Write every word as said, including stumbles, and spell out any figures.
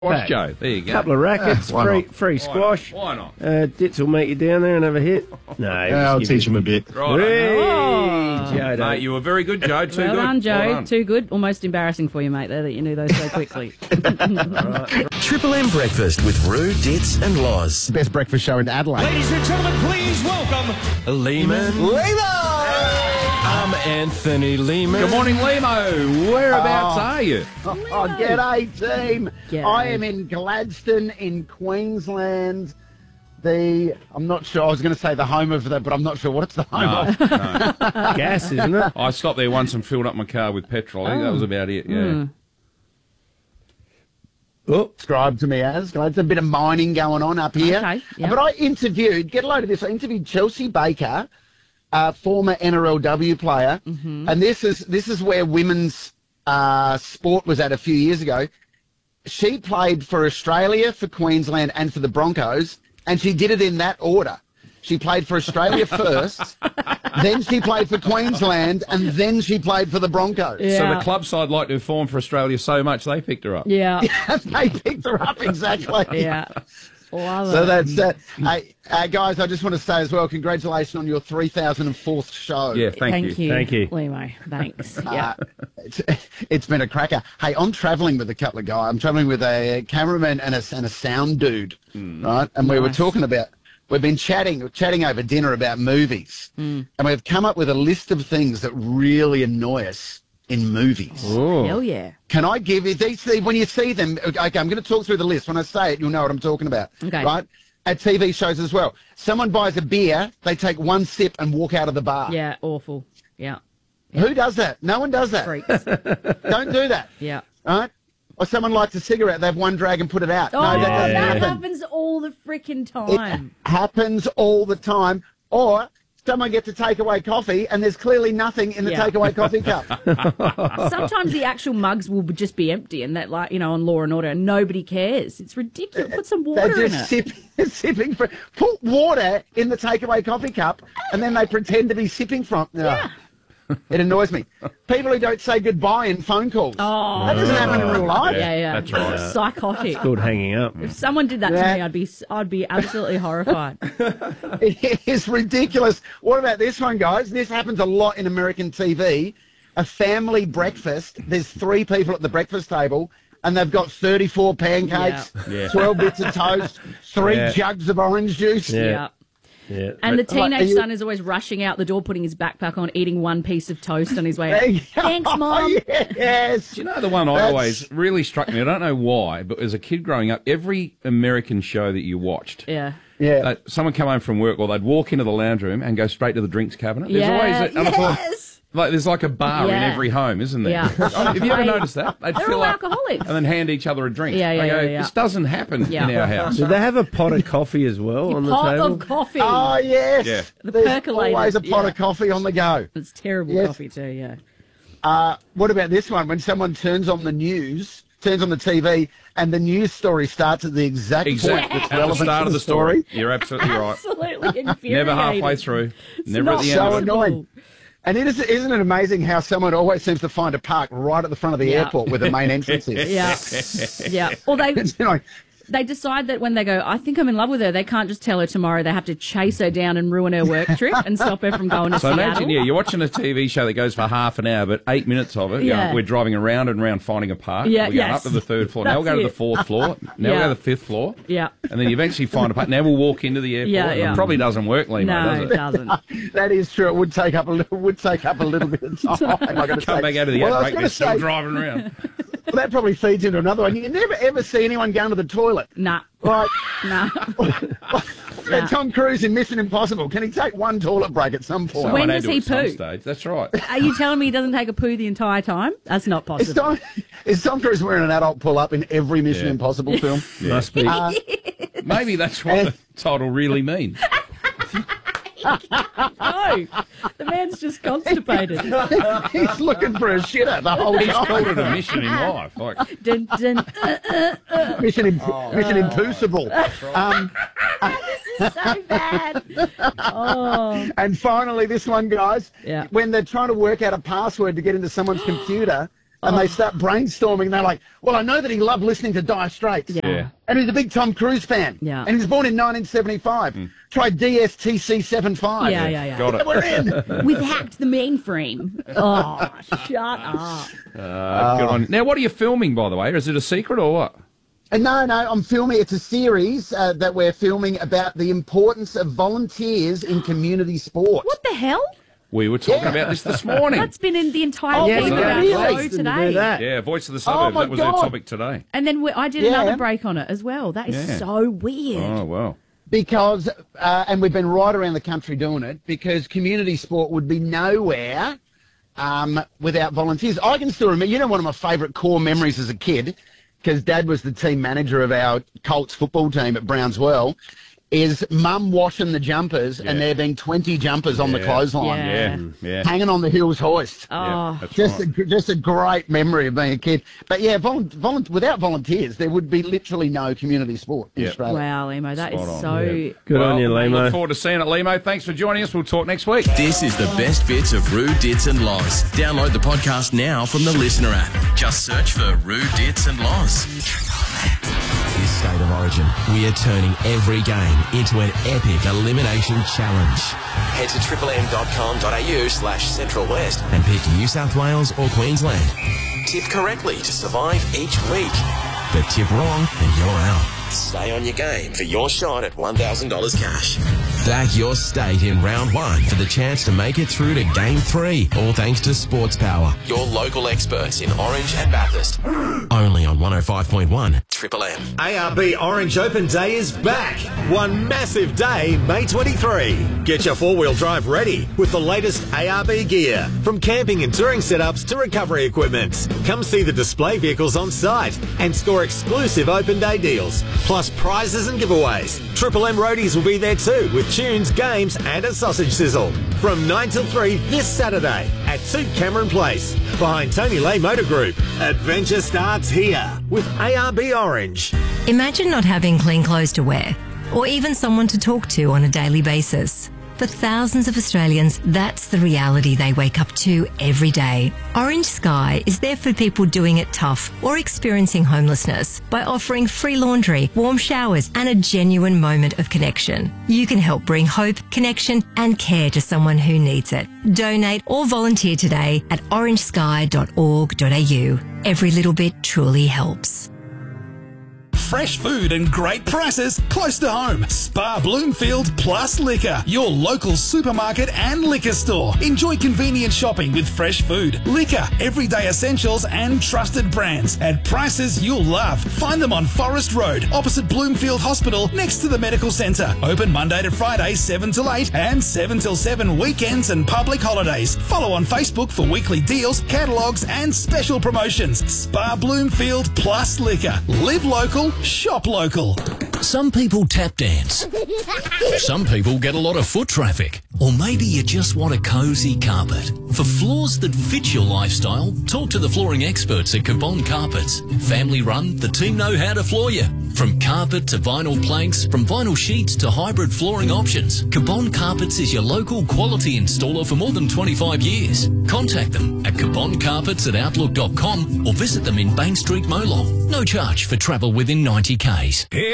Squash, Joe. There you go. Couple of rackets, Uh, free not? free squash. Why not? Uh, Ditz will meet you down there and have a hit. No, Yeah, I'll teach him a bit. Right. Hey, Oh. Joe, don't- Mate, you were very good, Joe. Too Well good. done, Joe. Well done. Too good. Almost embarrassing for you, mate, there, that you knew those so quickly. Triple M Breakfast with Roo, Ditz and Loz. Best breakfast show in Adelaide. Ladies and gentlemen, please welcome Lehman. I'm Anthony Lehman. Good morning, Limo. Whereabouts are you? Oh, g'day, team. G'day. I am in Gladstone in Queensland. The, I'm not sure, I was going to say the home of the, but I'm not sure what it's the home No, of. no. Gas, isn't it? I stopped there once and filled up my car with petrol. I think that was about it, yeah. Oh, Described to me as. There's a bit of mining going on up here. Okay, yeah. But I interviewed, get a load of this, I interviewed Chelsea Baker, a former N R L W player, Mm-hmm. and this is this is where women's uh, sport was at a few years ago. She played for Australia, for Queensland, and for the Broncos, and she did it in that order. She played for Australia first, then she played for Queensland, and then she played for the Broncos. So Yeah. the club side liked her form for Australia so much they picked her up. Yeah. They picked her up exactly. Yeah. Love So it. that's uh, hey, uh, guys. I just want to say as well, congratulations on your three thousand fourth show. Yeah, thank, Thank you. Thank you. Limo. Thanks. Yeah. Uh, it's, it's been a cracker. Hey, I'm travelling with a couple of guys. I'm travelling with a cameraman and a, and a sound dude, right? And we were Nice. talking about, we've been chatting, chatting over dinner about movies, and we've come up with a list of things that really annoy us in movies. oh. Hell yeah. Can I give you these? When you see them, okay, I'm going to talk through the list. When I say it, you'll know what I'm talking about. Okay. Right? At T V shows as well. Someone buys a beer, they take one sip and walk out of the bar. Yeah. Awful. Yeah. Who does that? No one does that. Freaks. Don't do that. Yeah. Right? Or someone lights a cigarette, they have one drag and put it out. Oh, no, that doesn't that happen. happens all the freaking It time. happens all the time. Or someone gets a takeaway coffee and there's clearly nothing in the Yeah. takeaway coffee cup. Sometimes the actual mugs will just be empty, and that, like, you know, on Law and Order, and nobody cares. It's ridiculous. Put some They're water in just it. sip, sipping from. Put water in the takeaway coffee cup, and then they pretend to be sipping from. Yeah. It annoys me. People who don't say goodbye in phone calls. Oh, That doesn't happen in real life. yeah, yeah. That's right. Psychotic. Good hanging up. If someone did that to Yeah. me, I'd be, I'd be absolutely horrified. It is ridiculous. What about this one, guys? This happens a lot in American T V. A family breakfast. There's three people at the breakfast table, and they've got thirty-four pancakes, Yeah. twelve bits of toast, three Yeah. jugs of orange juice. Yeah. Yeah. Yeah. And the But, like, teenage are you- son is always rushing out the door, putting his backpack on, eating one piece of toast on his way There out. you go. Thanks, Mom. Yes. Do you know the one I That's- always really struck me? I don't know why, but as a kid growing up, every American show that you watched, Yeah. Yeah. uh, someone come home from work or they'd walk into the lounge room and go straight to the drinks cabinet. There's Yeah. always a, and I thought, Yes. like there's like a bar in Yeah. every home, isn't there? Yeah. Have you ever They- noticed that? They'd They're fill all up alcoholics. and then hand each other a drink. Yeah, yeah, I go, yeah, yeah. This doesn't happen Yeah. in our house. Do they have a pot of coffee as well on the Pot table? of coffee. Oh, yes. Yeah. The There's percolated, always a pot yeah. of coffee on the go. It's terrible Yes. coffee too, yeah. Uh, what about this one? When someone turns on the news, turns on the T V, and the news story starts at the exact Exactly. point that's At the relevant start to of the the story. story. You're absolutely right. Absolutely infuriating. Never halfway through. Never not at the end So of it. annoying. And it is, isn't it amazing how someone always seems to find a park right at the front of the Yeah. airport where the main entrance is? Yeah. Yeah. Or they You know, they decide that when they go, I think I'm in love with her, they can't just tell her tomorrow. They have to chase her down and ruin her work trip and stop her from going to So Seattle. imagine, yeah, you're watching a T V show that goes for half an hour, but eight minutes of it, you know, Yeah. we're driving around and around finding a park. Yeah, we're going yes. up to the third floor. Now we'll go That's to the it. fourth floor. Now we'll Yeah. go to the fifth floor. Yeah. And then you eventually find a park. Now we'll walk into the airport. Yeah, yeah. It probably doesn't work, Limo, No, does it it? doesn't. that is true. It would take up a little, would take up a little bit of time. I gotta Come say. back out of the well, I was outbreak, gonna they're still say, driving around. well, that probably feeds into another one. You never ever see anyone going to the toilet. Nah. Like, Nah. like Tom Cruise in Mission Impossible. Can he take one toilet break at some point? When Someone had does to he at some poo? stage. That's right. Are you telling me he doesn't take a poo the entire time? That's not Is possible. Tom, is Tom Cruise wearing an adult pull-up in every Mission Yeah. Impossible film? Must be. Uh, Maybe that's what the title really means. No. The man's just constipated. He's looking for a shitter the whole He's time. called it a mission in life. Like, Dun, dun, uh, Mission, Imp- Mission Impossible. Um, this is so bad. Oh. and finally, this one, guys. Yeah. When they're trying to work out a password to get into someone's computer, and they start brainstorming. And they're like, well, I know that he loved listening to Dire Straits. Yeah. Yeah. And he's a big Tom Cruise fan. Yeah. And he was born in nineteen seventy-five. Try D S T C seventy-five. Yeah, yeah, yeah. Got it. We're in. We've hacked the mainframe. Oh, shut up. Uh, good on you. Now, what are you filming, by the way? Is it a secret or what? Uh, no, no, I'm filming. It's a series uh, that we're filming about the importance of volunteers in community sport. What the hell? We were talking Yeah. about this this morning. That's been in the entire Oh, thing was it about really? the show Didn't do today. that. Yeah, Voice of the Oh, Suburbs. my that was our God. topic today. And then we, I did Yeah. another break on it as well. That is Yeah. so weird. Oh, well. Because, uh, and we've been right around the country doing it, because community sport would be nowhere um, without volunteers. I can still remember, you know, one of my favourite core memories as a kid, because Dad was the team manager of our Colts football team at Brownswell, is Mum washing the jumpers Yeah. and there being twenty jumpers on the Yeah. clothesline, Yeah. Yeah, yeah. hanging on the Hills hoist. Yeah, Oh, that's Just right. a, just a great memory of being a kid. But yeah, volu- volu- without volunteers, there would be literally no community sport in Yeah. Australia. wow, Limo, that is Spot on. so... Good Well, on you, Look Limo. forward to seeing it, Limo. Thanks for joining us. We'll talk next week. This is the best bits of Roo, Dits and Loz. Download the podcast now from the Listener app. Just search for Roo, Dits and Loz. This State of Origin, we are turning every game into an epic elimination challenge. Head to triple m dot com dot a u slash central west and pick New South Wales or Queensland. Tip correctly to survive each week. But tip wrong and you're out. Stay on your game for your shot at one thousand dollars cash. Back your state in round one for the chance to make it through to game three, all thanks to Sports Power, your local experts in Orange and Bathurst. Only on one oh five point one Triple M. A R B Orange Open Day is back. One massive day, May twenty-third. Get your four-wheel drive ready with the latest A R B gear. From camping and touring setups to recovery equipment. Come see the display vehicles on site and score exclusive Open Day deals. Plus prizes and giveaways. Triple M roadies will be there too with tunes, games and a sausage sizzle. From nine till three this Saturday at two Cameron Place. Behind Tony Lay Motor Group. Adventure starts here with A R B Orange. Imagine not having clean clothes to wear, or even someone to talk to on a daily basis. For thousands of Australians, that's the reality they wake up to every day. Orange Sky is there for people doing it tough or experiencing homelessness by offering free laundry, warm showers, and a genuine moment of connection. You can help bring hope, connection, and care to someone who needs it. Donate or volunteer today at orange sky dot org dot a u. Every little bit truly helps. Fresh food and great prices close to home. Spa Bloomfield Plus Liquor, your local supermarket and liquor store. Enjoy convenient shopping with fresh food, liquor, everyday essentials and trusted brands at prices you'll love. Find them on Forest Road, opposite Bloomfield Hospital, next to the medical centre. Open Monday to Friday, seven till eight and seven till seven weekends and public holidays. Follow on Facebook for weekly deals, catalogues and special promotions. Spa Bloomfield Plus Liquor. Live local, shop local. Some people tap dance. Some people get a lot of foot traffic. Or maybe you just want a cosy carpet. For floors that fit your lifestyle, talk to the flooring experts at Cabon Carpets. Family run, the team know how to floor you. From carpet to vinyl planks, from vinyl sheets to hybrid flooring options, Cabon Carpets is your local quality installer for more than twenty-five years. Contact them at cabon carpets at outlook dot com or visit them in Bank Street, Molong. No charge for travel within ninety kays.